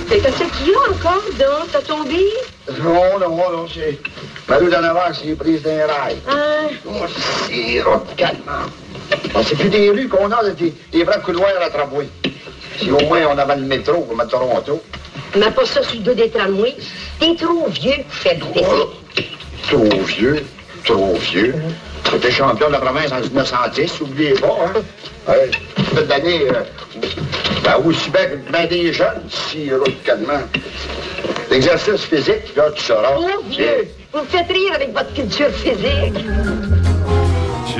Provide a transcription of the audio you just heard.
Mais qu'est-ce qu'il y a encore, donc? T'as tombé? Non, c'est... Malou d'en avant, c'est prise d'un rail. Ah. Oh, c'est calmement. C'est plus des rues qu'on a, des vrais couloirs à tramway. Si au moins on avait le métro comme à Toronto. Mais pas ça sur le dos des tramways. T'es trop vieux pour faire du PC. Trop vieux? J'étais champion de la province en 1910, oubliez pas, hein? Ouais, cette année, aussi bien que ben des jeunes, si calmement. L'exercice physique, là, tu sauras. Trop vieux! Vous me faites rire avec votre culture physique.